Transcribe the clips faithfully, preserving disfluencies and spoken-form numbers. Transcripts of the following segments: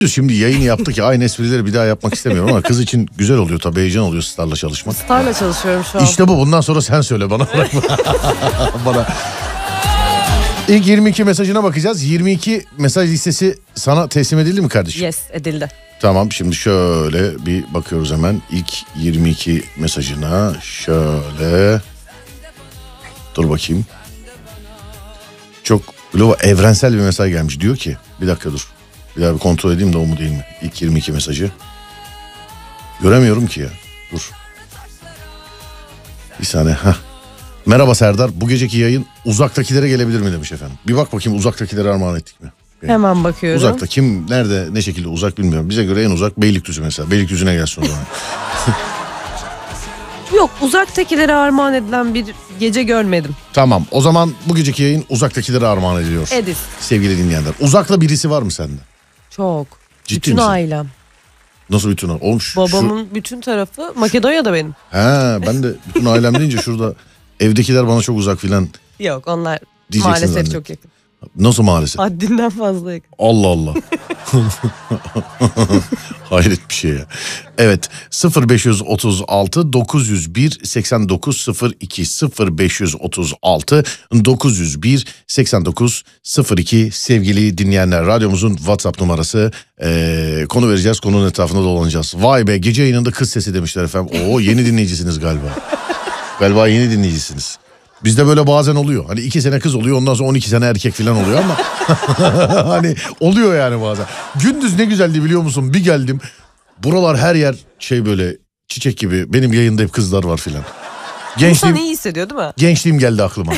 Şimdi yayın yaptık ya, aynı esprileri bir daha yapmak istemiyorum ama kız için güzel oluyor tabii, heyecan oluyor Star'la çalışmak. Star'la çalışıyorum şu an. İşte bu, bundan sonra sen söyle bana. Bana. İlk yirmi iki mesajına bakacağız. yirmi iki mesaj listesi sana teslim edildi mi kardeşim? Yes, edildi. Tamam, şimdi şöyle bir bakıyoruz hemen ilk yirmi iki mesajına. Şöyle dur bakayım. Çok böyle evrensel bir mesaj gelmiş, diyor ki bir dakika dur. Bir daha bir kontrol edeyim de o mu değil mi? İlk yirmi iki mesajı. Göremiyorum ki ya. Dur. Bir saniye. Heh. Merhaba Serdar. Bu geceki yayın uzaktakilere gelebilir mi demiş efendim. Bir bak bakayım, uzaktakilere armağan ettik mi? Yani hemen bakıyorum. Uzakta kim, nerede, ne şekilde uzak bilmiyorum. Bize göre en uzak Beylikdüzü mesela. Beylikdüzü'ne gelsin o zaman. Yok, uzaktakilere armağan edilen bir gece görmedim. Tamam, o zaman bu geceki yayın uzaktakilere armağan ediliyor. Edil. Sevgili dinleyenler. Uzakta birisi var mı sende? Çok. Ciddi bütün misin? ailem. Nasıl bütün ailem? Oğlum şu, Babamın şu... bütün tarafı Makedonya'da benim. He, ben de bütün ailem deyince şurada evdekiler bana çok uzak filan. Yok, onlar Diyeceksin maalesef zannettim. çok yakın. Nasıl maalesef? Haddinden fazla yakın. Allah Allah. Hayret bir şey ya. Evet, sıfır beş otuz altı dokuz yüz bir seksen dokuz sıfır iki sıfır beş otuz altı dokuz yüz bir seksen dokuz sıfır iki sevgili dinleyenler, radyomuzun WhatsApp numarası. Ee, konu vereceğiz, konunun etrafında dolanacağız. Vay be, gece yayınında kız sesi demişler efendim. Oo, yeni dinleyicisiniz galiba. Galiba yeni dinleyicisiniz. Bizde böyle bazen oluyor. Hani iki sene kız oluyor, ondan sonra on iki sene erkek falan oluyor ama hani oluyor yani bazen. Gündüz ne güzeldi biliyor musun? Bir geldim. Buralar her yer şey böyle çiçek gibi. Benim yayında hep kızlar var filan. Gençliğim, İnsan iyi hissediyor değil mi? Gençliğim geldi aklıma.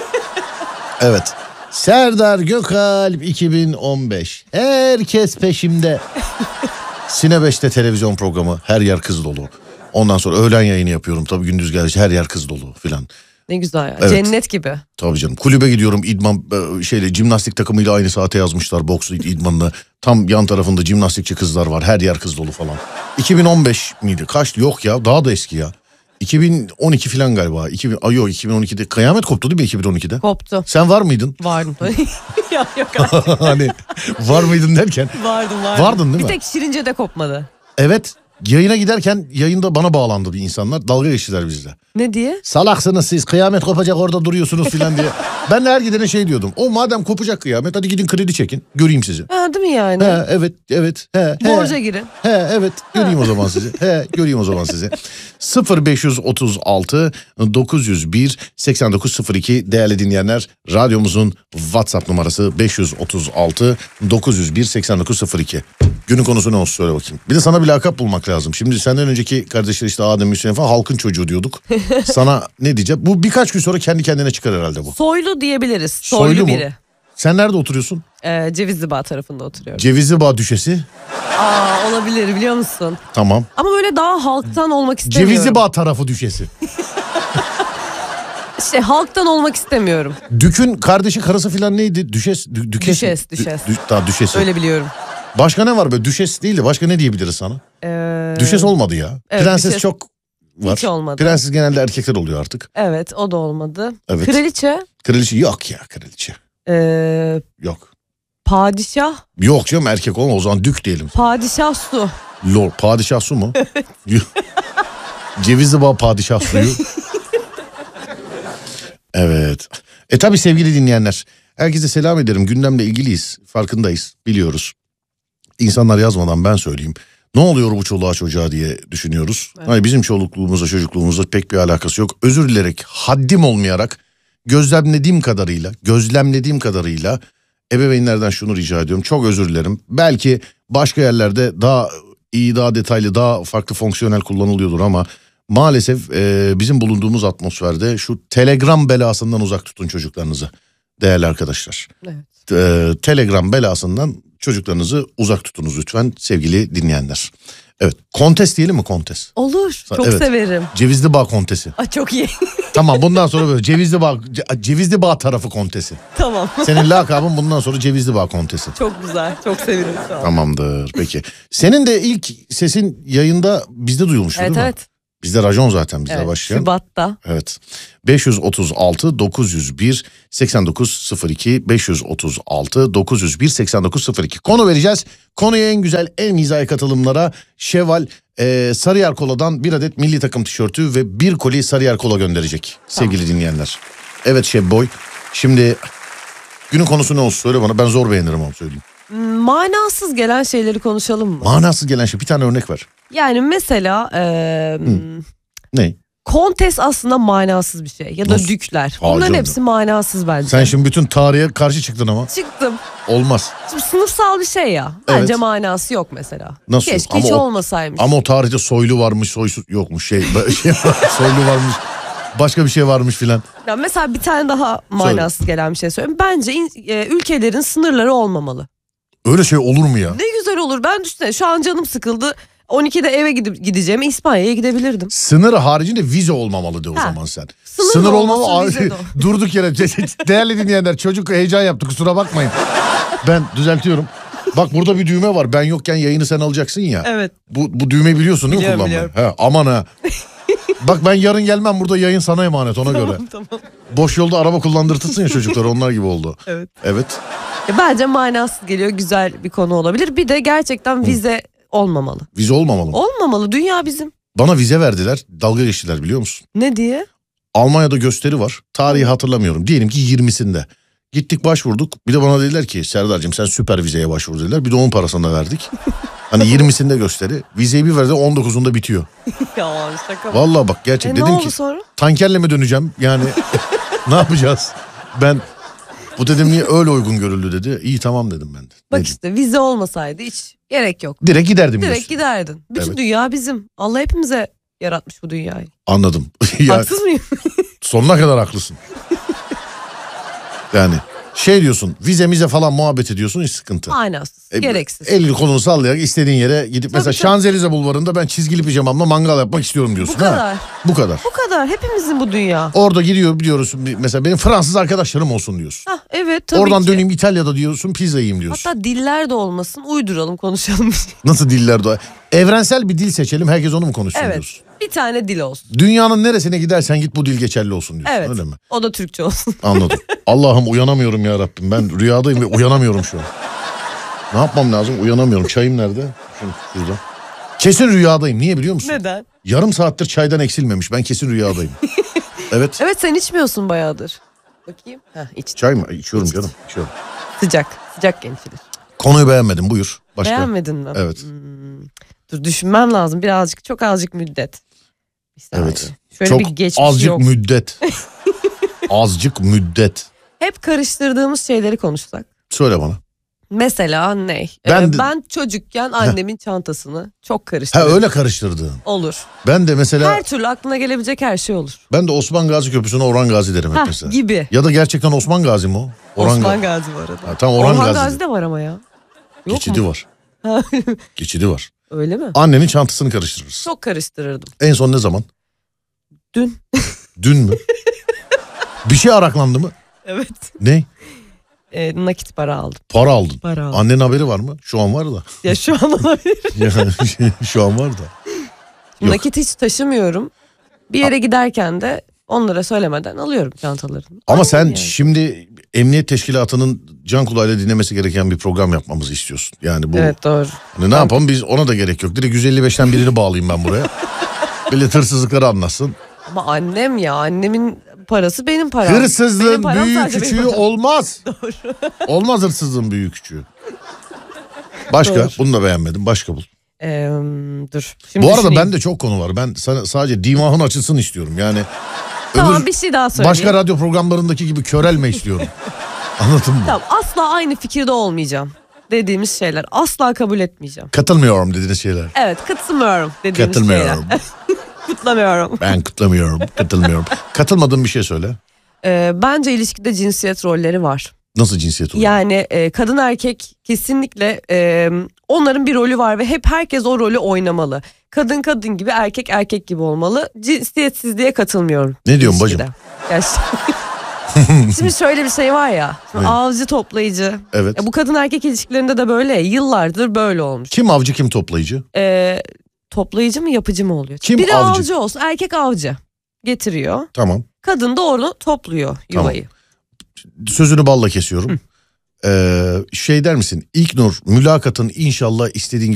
Evet. Serdar Gökalp iki bin on beş. Herkes peşimde. Sine beşte televizyon programı. Her yer kız dolu. Ondan sonra öğlen yayını yapıyorum. Tabii gündüz gelince her yer kız dolu filan. Ne güzel ya. Evet. Cennet gibi. Tabii canım. Kulübe gidiyorum, idman şeyle, jimnastik takımıyla aynı saate yazmışlar boks idmanını. Tam yan tarafında jimnastikçi kızlar var. Her yer kız dolu falan. iki bin on beş miydi? Kaç? Yok ya, daha da eski ya. iki bin on iki falan galiba. iki bin, ay yok, iki bin on ikide kıyamet koptu değil mi iki bin on ikide? Koptu. Sen var mıydın? Vardım. ya, yok artık. Hani var mıydın derken? Vardım vardım. Vardın değil mi? Bir tek Şirince'de kopmadı. Evet. Yayına giderken yayında bana bağlandı bir insanlar. Dalga geçtiler bizle. Ne diye? Salaksınız siz, kıyamet kopacak orada duruyorsunuz filan diye. Ben de her gidene şey diyordum. O madem kopacak kıyamet, hadi gidin kredi çekin. Göreyim sizi. Ha, değil mi yani? He, evet evet. He, he. Borca girin. He, evet, göreyim o zaman sizi. He, göreyim o zaman sizi. sıfır beş otuz altı dokuz yüz bir seksen dokuz sıfır iki değerli dinleyenler, radyomuzun WhatsApp numarası beş otuz altı dokuz yüz bir seksen dokuz sıfır iki. Günün konusu ne olsun söyle bakayım. Bir de sana bir lakap bulmak lazım. Şimdi senden önceki kardeşler işte Adem, Hüseyin falan halkın çocuğu diyorduk. Sana ne diyeceğim? Bu birkaç gün sonra kendi kendine çıkar herhalde bu. Soylu diyebiliriz. Soylu, Soylu mu? biri. Sen nerede oturuyorsun? Ee, Cevizli Bağ tarafında oturuyorum. Cevizli Bağ düşesi. Aa, olabilir, biliyor musun? Tamam. Ama böyle daha halktan olmak istemiyorum. Cevizli Bağ tarafı düşesi. İşte halktan olmak istemiyorum. Dük'ün kardeşi karısı filan neydi? Düşes, dü, dükes, Düşes, düşes. Dü, dü, daha düşesi. Öyle biliyorum. Başka ne var böyle? Düşes değil de başka ne diyebiliriz sana? Ee, Düşes olmadı ya. evet, Prenses düşes. çok var. Hiç olmadı. Prenses genelde erkekler oluyor artık. Evet, o da olmadı. Evet. Kraliçe. Kraliçe yok ya, kraliçe. Ee, Yok. padişah. Yok canım, erkek olma, o zaman dük diyelim. Padişah su. Lord, padişah su mu? Cevizli Bağ padişah suyu. Evet. E tabi sevgili dinleyenler, herkese selam ederim. Gündemle ilgiliyiz. Farkındayız. Biliyoruz. İnsanlar yazmadan ben söyleyeyim. Ne oluyor bu çoluğa çocuğa diye düşünüyoruz. Evet. Hani bizim çolukluğumuzla çocukluğumuzla pek bir alakası yok. Özür dilerek, haddim olmayarak, gözlemlediğim kadarıyla, gözlemlediğim kadarıyla ebeveynlerden şunu rica ediyorum. Çok özür dilerim. Belki başka yerlerde daha iyi, daha detaylı, daha farklı fonksiyonel kullanılıyordur ama maalesef e, bizim bulunduğumuz atmosferde şu Telegram belasından uzak tutun çocuklarınızı değerli arkadaşlar. Evet. E, Telegram belasından çocuklarınızı uzak tutunuz lütfen sevgili dinleyenler. Evet, kontes diyelim mi, kontes? Olur, çok evet. Severim. Cevizli Bağ kontesi. Aa, çok iyi. Tamam, bundan sonra böyle Cevizli Bağ, Cevizli Bağ tarafı kontesi. Tamam. Senin lakabın bundan sonra Cevizli Bağ kontesi. Çok güzel, çok sevindim şu an. Tamamdır, peki. Senin de ilk sesin yayında bizde duyulmuştu evet, değil mi? Evet. Bizde racon zaten bizde Evet, başlayan. Şubat'ta. Evet. beş yüz otuz altı dokuz yüz bir seksen dokuz sıfır iki beş yüz otuz altı dokuz yüz bir seksen dokuz sıfır iki konu vereceğiz. Konuya en güzel en mizahi katılımlara Şevval e, Sarıyer Kola'dan bir adet milli takım tişörtü ve bir koli Sarıyer Kola gönderecek sevgili Tamam. dinleyenler. Evet Şebboy, şimdi günün konusu ne olsun söyle bana, ben zor beğenirim onu söyleyeyim. Manasız gelen şeyleri konuşalım mı? Manasız gelen şey, bir tane örnek ver. Yani mesela e, Ne? kontes aslında manasız bir şey. Ya da Nasıl? dükler. Hayır Bunların canım. hepsi manasız bence. Sen şimdi bütün tarihe karşı çıktın ama Çıktım. olmaz. Şimdi sınıfsal bir şey ya. Bence Evet. manası yok mesela. Nasıl yok? Keşke Ama hiç o- olmasaymış. Ama o tarihte soylu varmış, soysuz yokmuş, şey, şey soylu varmış, başka bir şey varmış filan. Ya mesela bir tane daha manasız gelen bir şey söyleyeyim. Bence in- e, ülkelerin sınırları olmamalı. Öyle şey olur mu ya? Ne güzel olur. Ben düşünsene şu an canım sıkıldı. on ikide eve gidip gideceğime İspanya'ya gidebilirdim. Sınır haricinde vize olmamalı de o Ha. zaman sen. Sınır Sınır da olmamalı. olmasın, vize Abi, de ol. durduk yere değerli dinleyenler, çocuk heyecan yaptı, kusura bakmayın. Ben düzeltiyorum. Bak burada bir düğme var. Ben yokken yayını sen alacaksın ya. Evet. Bu, bu düğmeyi biliyorsun değil mi Biliyorum, kullanmayı? He, aman ha. Bak ben yarın gelmem, burada yayın sana emanet, ona göre. Tamam tamam. Boş yolda araba kullandırtırsın ya çocukları, onlar gibi oldu. Evet. Evet. Ya bence manasız geliyor. Güzel bir konu olabilir. Bir de gerçekten vize olmamalı. Vize olmamalı mı? Olmamalı. Dünya bizim. Bana vize verdiler, dalga geçtiler biliyor musun? Ne diye? Almanya'da gösteri var. Tarihi hatırlamıyorum. Diyelim ki yirmisinde. Gittik başvurduk. Bir de bana dediler ki Serdar'cığım sen süper vizeye başvur dediler. Bir de onun parasını da verdik. Hani yirmisinde gösteri. Vizeyi bir verdi, on dokuzunda bitiyor. Ya şaka. Vallahi bak gerçek. E, ne Dedim oldu ki sonra? tankerle mi döneceğim? Yani ne yapacağız? Ben bu dedim niye öyle uygun görüldü dedi. İyi tamam dedim ben de. Bak Dedim. işte vize olmasaydı hiç gerek yok. Direkt giderdim Direkt diyorsun. giderdin. Bütün Evet. dünya bizim. Allah hepimize yaratmış bu dünyayı. Anladım. ya, Haksız mıyım? sonuna kadar haklısın. Yani şey diyorsun, vize mize falan muhabbet ediyorsun, hiç sıkıntı. Manasız. E, gereksiz. Elini kolunu sallayarak istediğin yere gidip mesela tabii. Şanzelize Bulvarı'nda ben çizgili pijamamla mangal yapmak istiyorum diyorsun. Bu kadar. Ha? Bu kadar. Bu kadar. Hepimizin bu dünya. Orada gidiyor biliyoruz, mesela benim Fransız arkadaşlarım olsun diyorsun. Hah, evet tabii Oradan ki. döneyim İtalya'da diyorsun, pizza yiyeyim diyorsun. Hatta diller de olmasın. Uyduralım, konuşalım. Nasıl diller de? Evrensel bir dil seçelim, herkes onu mu konuşsun Evet. diyorsun. Bir tane dil olsun. Dünyanın neresine gidersen git bu dil geçerli olsun diyorsun, Evet. öyle mi? O da Türkçe olsun. Anladım. Allah'ım uyanamıyorum ya Rabbim, ben rüyadayım ve uyanamıyorum şu an. Ne yapmam lazım? Uyanamıyorum. Çayım nerede? Şunu, şurada. Kesin rüyadayım. Niye biliyor musun? Neden? Yarım saattir çaydan eksilmemiş. Ben kesin rüyadayım. Evet. Evet, sen içmiyorsun bayağıdır. Bakayım. Heh, iç. Çay mı? İçiyorum canım. İçiyorum. Sıcak. Sıcak gençler. Konuyu beğenmedim. Buyur. Başka. Beğenmedin mi? Evet. Hmm. Dur düşünmem lazım. Birazcık, çok azıcık müddet. Bir saniye. Evet. Şöyle Çok bir geçmiş azıcık yok. müddet. Azıcık müddet. Hep karıştırdığımız şeyleri konuşsak. Söyle bana. Mesela ne? Ben Ben, de- ben çocukken annemin çantasını çok Ha karıştırdım. öyle karıştırdın. Olur. Ben de mesela Her türlü aklına gelebilecek her şey olur. ben de Osman Gazi Köprüsü'ne Orhan Gazi derim hep Heh, mesela. gibi. Ya da gerçekten Osman Gazi mi o? Osman Ga- Gazi bu arada. Ha, tamam Orhan, Orhan Gazi. Gazi de var ama ya. Yok Geçidi mu? var. Geçidi var. Öyle mi? Annenin çantasını karıştırırız. Çok karıştırırdım. En son ne zaman? Dün. Dün mü? Bir şey araklandı mı? Evet. Ne? E, nakit para aldım. Para aldın. Para aldım. Annenin haberi var mı? Şu an var da. Ya şu an olabilir. Yani şu an var da. Yok. Nakit hiç taşımıyorum. Bir yere giderken de onlara söylemeden alıyorum çantalarını. Ama Aynen sen yani. şimdi Emniyet Teşkilatı'nın can kulağıyla dinlemesi gereken bir program yapmamızı istiyorsun. Yani bu. Evet doğru. Hani ne yapalım biz, ona da gerek yok. Direkt yüz elli beşten birini bağlayayım ben buraya. Millet hırsızlıkları anlatsın. Ama annem ya, annemin parası benim param. Benim Hırsızlığın param büyük sadece benim küçüğü param. olmaz. Olmaz hırsızlığın büyük küçüğü. Başka? Doğru. Bunu da beğenmedim. Başka bul. Ee, dur. Şimdi Bu arada düşüneyim. bende çok konu var. Ben sana sadece dimağın açılsın istiyorum. Yani Tamam, öbür bir şey daha söyleyeyim. başka radyo programlarındaki gibi körelme istiyorum. Anladın mı? Tamam, asla aynı fikirde olmayacağım dediğimiz şeyler. Asla kabul etmeyeceğim. Katılmıyorum dediğiniz şeyler. Evet, katılmıyorum dediğimiz Katılmıyorum. şeyler. Kutlamıyorum. Ben kutlamıyorum. Katılmıyorum. Katılmadığın bir şey söyle. Ee, bence ilişkide cinsiyet rolleri var. Nasıl cinsiyet oluyor? Yani e, kadın erkek kesinlikle e, onların bir rolü var ve hep herkes o rolü oynamalı. Kadın kadın gibi, erkek erkek gibi olmalı. Cinsiyetsizliğe katılmıyorum. Ne diyorsun ilişkide. bacım? Ya şimdi, şimdi şöyle bir şey var ya. Ne? Avcı toplayıcı. Evet. Ya bu kadın erkek ilişkilerinde de böyle. Yıllardır böyle olmuş. Kim avcı kim toplayıcı? Ee, toplayıcı mı yapıcı mı oluyor? Kim Biri avcı? avcı olsun, erkek avcı getiriyor. Tamam. Kadın da onu topluyor yuvayı. Sözünü balla kesiyorum. Ee, şey der misin? İlknur, mülakatın inşallah istediğin